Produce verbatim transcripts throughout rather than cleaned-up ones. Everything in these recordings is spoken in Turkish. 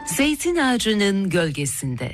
Zeytin ağacının gölgesinde.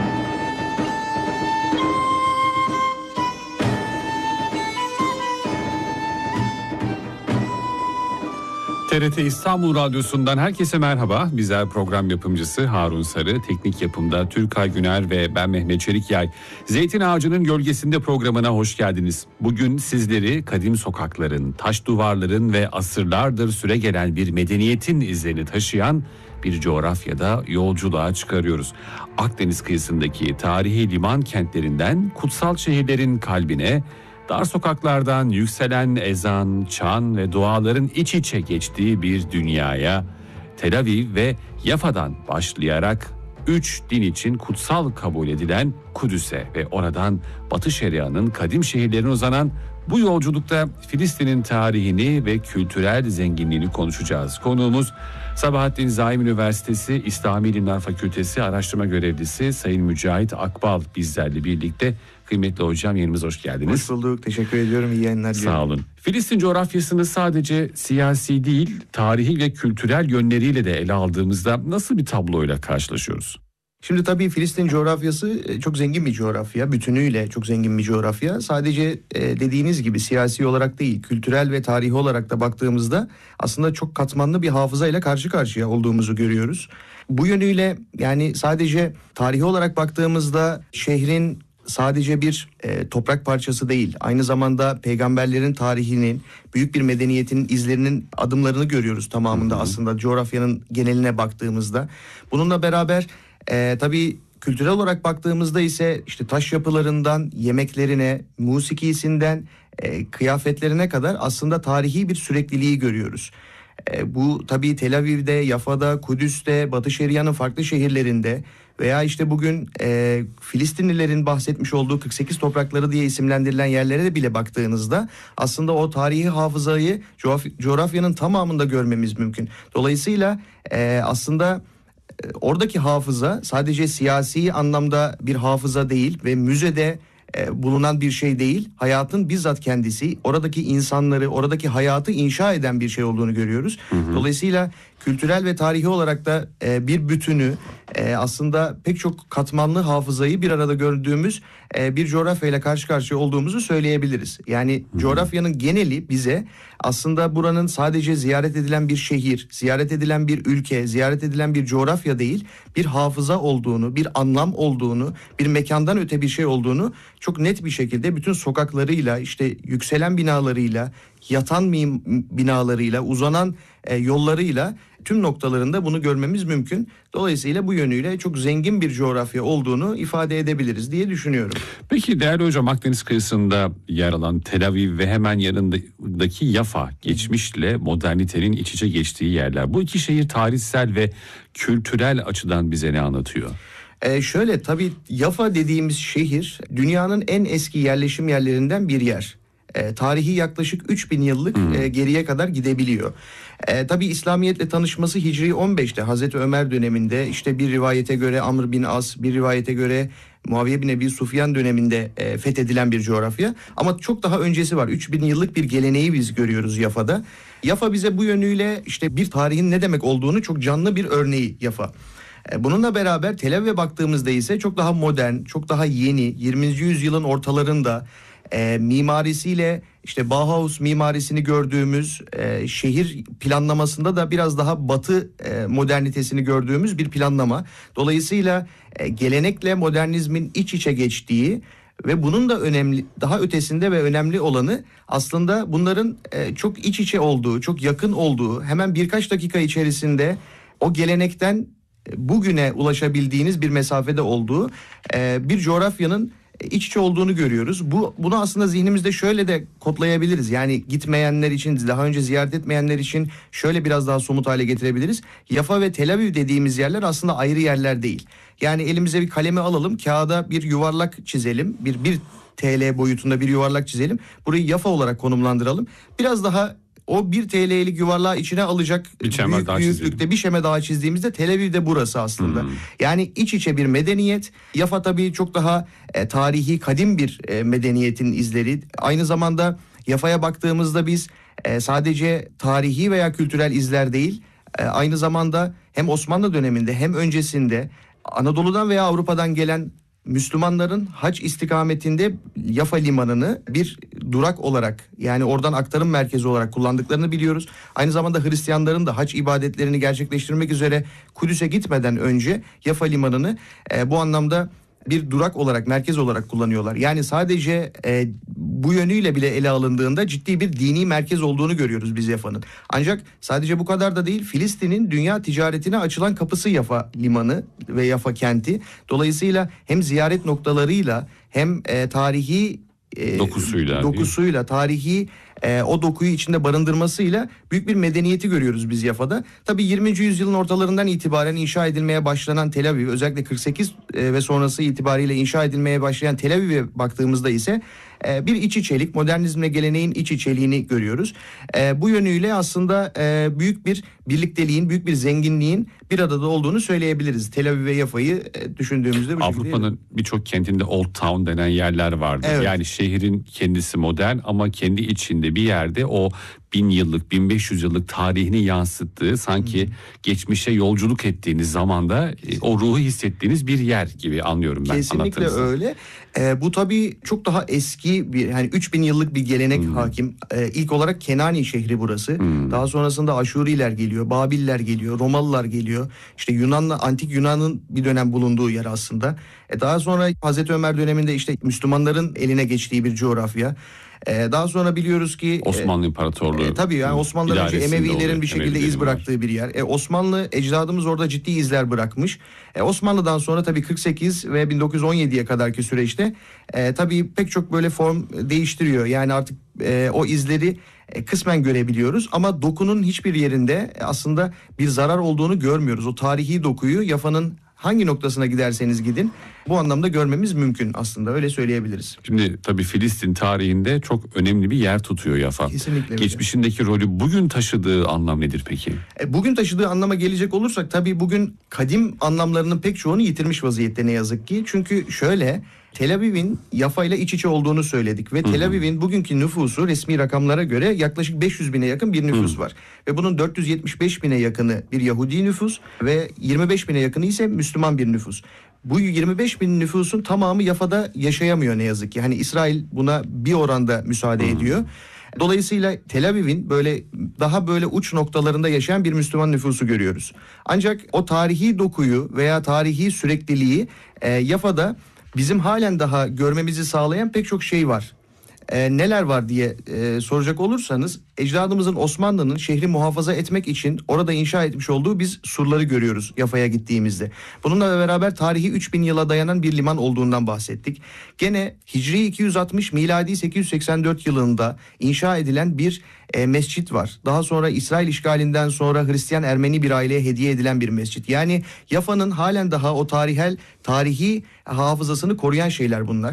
T R T İstanbul Radyosu'ndan herkese merhaba. Bizler program yapımcısı Harun Sarı, teknik yapımda Türkay Güner ve ben Mehmet Çelikyay. Zeytin Ağacı'nın Gölgesinde programına hoş geldiniz. Bugün sizleri kadim sokakların, taş duvarların ve asırlardır süregelen bir medeniyetin izlerini taşıyan bir coğrafyada yolculuğa çıkarıyoruz. Akdeniz kıyısındaki tarihi liman kentlerinden kutsal şehirlerin kalbine, dar sokaklardan yükselen ezan, çan ve duaların iç içe geçtiği bir dünyaya, Tel Aviv ve Yafa'dan başlayarak üç din için kutsal kabul edilen Kudüs'e ve oradan Batı Şeria'nın kadim şehirlerine uzanan bu yolculukta Filistin'in tarihini ve kültürel zenginliğini konuşacağız. Konuğumuz Sabahattin Zaim Üniversitesi İslami İlimler Fakültesi Araştırma Görevlisi Sayın Mücahit Akbal bizlerle birlikte. Kıymetli hocam, yerimize hoş geldiniz. Hoş bulduk, teşekkür ediyorum, iyi yayınlar diliyorum. Sağ olun. Filistin coğrafyasını sadece siyasi değil, tarihi ve kültürel yönleriyle de ele aldığımızda nasıl bir tabloyla karşılaşıyoruz? Şimdi tabii Filistin coğrafyası çok zengin bir coğrafya, bütünüyle çok zengin bir coğrafya. Sadece dediğiniz gibi siyasi olarak değil, kültürel ve tarihi olarak da baktığımızda aslında çok katmanlı bir hafızayla karşı karşıya olduğumuzu görüyoruz. Bu yönüyle yani sadece tarihi olarak baktığımızda şehrin sadece bir e, toprak parçası değil, aynı zamanda peygamberlerin tarihinin, büyük bir medeniyetin izlerinin adımlarını görüyoruz tamamında. Hı hı. Aslında coğrafyanın geneline baktığımızda. Bununla beraber e, tabii kültürel olarak baktığımızda ise işte taş yapılarından yemeklerine, musikisinden e, kıyafetlerine kadar aslında tarihi bir sürekliliği görüyoruz. E, bu tabii Tel Aviv'de, Yafa'da, Kudüs'te, Batı Şeria'nın farklı şehirlerinde veya işte bugün e, Filistinlilerin bahsetmiş olduğu kırk sekiz toprakları diye isimlendirilen yerlere de bile baktığınızda aslında o tarihi hafızayı coğraf- coğrafyanın tamamında görmemiz mümkün. Dolayısıyla e, aslında e, oradaki hafıza sadece siyasi anlamda bir hafıza değil ve müzede e, bulunan bir şey değil. Hayatın bizzat kendisi, oradaki insanları, oradaki hayatı inşa eden bir şey olduğunu görüyoruz. Hı hı. Dolayısıyla kültürel ve tarihi olarak da e, bir bütünü, e, aslında pek çok katmanlı hafızayı bir arada gördüğümüz e, bir coğrafyayla karşı karşıya olduğumuzu söyleyebiliriz. Yani hı hı. coğrafyanın geneli bize aslında buranın sadece ziyaret edilen bir şehir, ziyaret edilen bir ülke, ziyaret edilen bir coğrafya değil, bir hafıza olduğunu, bir anlam olduğunu, bir mekandan öte bir şey olduğunu çok net bir şekilde bütün sokaklarıyla, işte yükselen binalarıyla, yatan binalarıyla, uzanan e, yollarıyla tüm noktalarında bunu görmemiz mümkün. Dolayısıyla bu yönüyle çok zengin bir coğrafya olduğunu ifade edebiliriz diye düşünüyorum. Peki değerli hocam, Akdeniz kıyısında yer alan Tel Aviv ve hemen yanındaki Yafa, geçmişle modernitenin iç içe geçtiği yerler. Bu iki şehir tarihsel ve kültürel açıdan bize ne anlatıyor? Ee, şöyle tabii Yafa dediğimiz şehir dünyanın en eski yerleşim yerlerinden bir yer. E, tarihi yaklaşık üç bin yıllık e, geriye kadar gidebiliyor. E, tabii İslamiyetle tanışması Hicri on beşte Hazreti Ömer döneminde, işte bir rivayete göre Amr bin As, bir rivayete göre Muaviye bin Ebi Sufyan döneminde e, fethedilen bir coğrafya. Ama çok daha öncesi var. üç bin yıllık bir geleneği biz görüyoruz Yafa'da. Yafa bize bu yönüyle işte bir tarihin ne demek olduğunu çok canlı bir örneği Yafa. Bununla beraber Tel Aviv'e baktığımızda ise çok daha modern, çok daha yeni, yirminci yüzyılın ortalarında e, mimarisiyle işte Bauhaus mimarisini gördüğümüz, e, şehir planlamasında da biraz daha batı e, modernitesini gördüğümüz bir planlama. Dolayısıyla e, gelenekle modernizmin iç içe geçtiği ve bunun da önemli, daha ötesinde ve önemli olanı aslında bunların e, çok iç içe olduğu, çok yakın olduğu, hemen birkaç dakika içerisinde o gelenekten bugüne ulaşabildiğiniz bir mesafede olduğu e, bir coğrafyanın iç içe olduğunu görüyoruz. Bu bunu aslında zihnimizde şöyle de kodlayabiliriz. Yani gitmeyenler için, daha önce ziyaret etmeyenler için şöyle biraz daha somut hale getirebiliriz. Yafa ve Tel Aviv dediğimiz yerler aslında ayrı yerler değil. Yani elimize bir kalemi alalım, kağıda bir yuvarlak çizelim, bir bir T L boyutunda bir yuvarlak çizelim. Burayı Yafa olarak konumlandıralım. Biraz daha o bir T L'lik yuvarlağı içine alacak bir büyük, büyüklükte çizelim. Bir şeme daha çizdiğimizde Tel Aviv'de burası aslında. Hmm. Yani iç içe bir medeniyet. Yafa tabii çok daha e, tarihi, kadim bir e, medeniyetin izleri. Aynı zamanda Yafa'ya baktığımızda biz e, sadece tarihi veya kültürel izler değil, E, aynı zamanda hem Osmanlı döneminde hem öncesinde Anadolu'dan veya Avrupa'dan gelen Müslümanların hac istikametinde Yafa limanını bir durak olarak, yani oradan aktarım merkezi olarak kullandıklarını biliyoruz. Aynı zamanda Hristiyanların da hac ibadetlerini gerçekleştirmek üzere Kudüs'e gitmeden önce Yafa limanını e, bu anlamda bir durak olarak, merkez olarak kullanıyorlar. Yani sadece e, bu yönüyle bile ele alındığında ciddi bir dini merkez olduğunu görüyoruz biz Yafa'nın. Ancak sadece bu kadar da değil, Filistin'in dünya ticaretine açılan kapısı Yafa limanı ve Yafa kenti. Dolayısıyla hem ziyaret noktalarıyla hem e, tarihi e, dokusuyla, dokusuyla tarihi e, o dokuyu içinde barındırmasıyla büyük bir medeniyeti görüyoruz biz Yafa'da. Tabii yirminci yüzyılın ortalarından itibaren inşa edilmeye başlanan Tel Aviv, özellikle kırk sekiz e, ve sonrası itibariyle inşa edilmeye başlayan Tel Aviv'e baktığımızda ise e, bir iç içelik, modernizmle geleneğin iç içeliğini görüyoruz. E, bu yönüyle aslında e, büyük bir birlikteliğin, büyük bir zenginliğin bir arada olduğunu söyleyebiliriz. Tel Aviv ve Yafa'yı e, düşündüğümüzde bu Avrupa'nın birçok kentinde Old Town denen yerler vardı. Evet. Yani şehrin kendisi modern ama kendi içinde bir yerde o bin yıllık, bin beş yüz yıllık tarihini yansıttığı, sanki hmm. geçmişe yolculuk ettiğiniz zamanda e, o ruhu hissettiğiniz bir yer gibi anlıyorum ben. Kesinlikle öyle. E, bu tabii çok daha eski bir, yani üç bin yıllık bir gelenek hmm. hakim. E, ilk olarak Kenani şehri burası. Hmm. Daha sonrasında Aşuriler geliyor, Babiller geliyor, Romalılar geliyor. İşte Yunan'la, antik Yunan'ın bir dönem bulunduğu yer aslında. E, daha sonra Hazreti Ömer döneminde işte Müslümanların eline geçtiği bir coğrafya. Ee, daha sonra biliyoruz ki Osmanlı İmparatorluğu. E, tabii yani Osmanlı'dan önce Emevilerin oluyor, bir şekilde iz bıraktığı var. bir yer. E, Osmanlı ecdadımız orada ciddi izler bırakmış. E, Osmanlı'dan sonra tabii kırk sekiz ve bin dokuz yüz on yediye kadarki süreçte e, tabii pek çok böyle form değiştiriyor. Yani artık e, o izleri e, kısmen görebiliyoruz ama dokunun hiçbir yerinde aslında bir zarar olduğunu görmüyoruz. O tarihi dokuyu Yafa'nın hangi noktasına giderseniz gidin bu anlamda görmemiz mümkün aslında, öyle söyleyebiliriz. Şimdi tabii Filistin tarihinde çok önemli bir yer tutuyor Yafa. Kesinlikle. Geçmişindeki rolü, bugün taşıdığı anlam nedir peki? E, bugün taşıdığı anlama gelecek olursak tabii bugün kadim anlamlarının pek çoğunu yitirmiş vaziyette ne yazık ki. Çünkü şöyle, Tel Aviv'in Yafa ile iç içe olduğunu söyledik ve Hı-hı. Tel Aviv'in bugünkü nüfusu resmi rakamlara göre yaklaşık beş yüz bine yakın bir nüfus Hı-hı. var. Ve bunun dört yüz yetmiş beş bine yakını bir Yahudi nüfus ve yirmi beş bine yakını ise Müslüman bir nüfus. Bu yirmi beş bin nüfusun tamamı Yafa'da yaşayamıyor ne yazık ki. Hani İsrail buna bir oranda müsaade Hı-hı. ediyor. Dolayısıyla Tel Aviv'in böyle daha böyle uç noktalarında yaşayan bir Müslüman nüfusu görüyoruz. Ancak o tarihi dokuyu veya tarihi sürekliliği e, Yafa'da bizim halen daha görmemizi sağlayan pek çok şey var. Ee, neler var diye e, soracak olursanız, ecdadımızın, Osmanlı'nın şehri muhafaza etmek için orada inşa etmiş olduğu biz surları görüyoruz Yafa'ya gittiğimizde. Bununla beraber tarihi üç bin yıla dayanan bir liman olduğundan bahsettik. Gene Hicri iki yüz altmış, miladi sekiz yüz seksen dört yılında inşa edilen bir e, mescit var. Daha sonra İsrail işgalinden sonra Hristiyan Ermeni bir aileye hediye edilen bir mescit. Yani Yafa'nın halen daha o tarihel, tarihi hafızasını koruyan şeyler bunlar.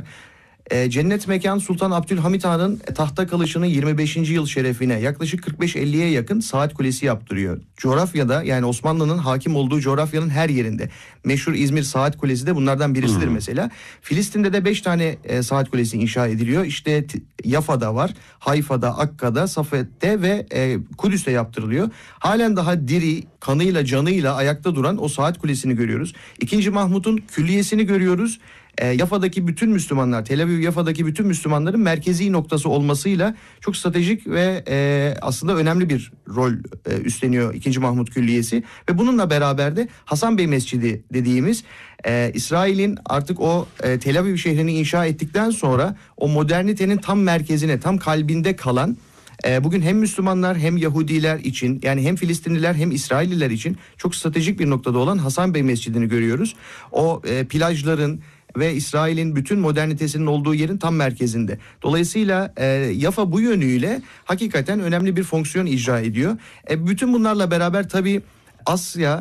Cennet mekan Sultan Abdülhamit Han'ın tahta kalışının yirmi beşinci yıl şerefine yaklaşık kırk beş elliye yakın saat kulesi yaptırıyor. Coğrafyada, yani Osmanlı'nın hakim olduğu coğrafyanın her yerinde. Meşhur İzmir Saat Kulesi de bunlardan birisidir hmm. mesela. Filistin'de de beş tane e, saat kulesi inşa ediliyor. İşte t- Yafa'da var, Hayfa'da, Akka'da, Safet'te ve e, Kudüs'te yaptırılıyor. Halen daha diri, kanıyla canıyla ayakta duran o saat kulesini görüyoruz. İkinci Mahmut'un külliyesini görüyoruz. E, Yafa'daki bütün Müslümanlar, Tel Aviv Yafa'daki bütün Müslümanların merkezi noktası olmasıyla çok stratejik ve e, aslında önemli bir rol e, üstleniyor ikinci Mahmut Külliyesi. Ve bununla beraber de Hasan Bey Mescidi dediğimiz e, İsrail'in artık o e, Tel Aviv şehrini inşa ettikten sonra o modernitenin tam merkezine, tam kalbinde kalan, bugün hem Müslümanlar hem Yahudiler için, yani hem Filistinliler hem İsrailliler için çok stratejik bir noktada olan Hasan Bey Mescidi'ni görüyoruz. O e, plajların ve İsrail'in bütün modernitesinin olduğu yerin tam merkezinde. Dolayısıyla e, Yafa bu yönüyle hakikaten önemli bir fonksiyon icra ediyor. E, bütün bunlarla beraber tabii Asya